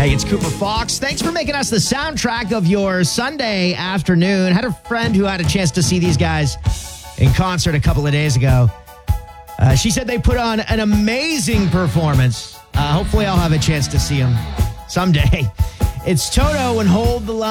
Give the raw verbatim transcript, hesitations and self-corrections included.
Hey, it's Cooper Fox. Thanks for making us the soundtrack of your Sunday afternoon. Had a friend who had a chance to see these guys in concert a couple of days ago. Uh, she said they put on an amazing performance. Uh, hopefully I'll have a chance to see them someday. It's Toto and Hold the Line.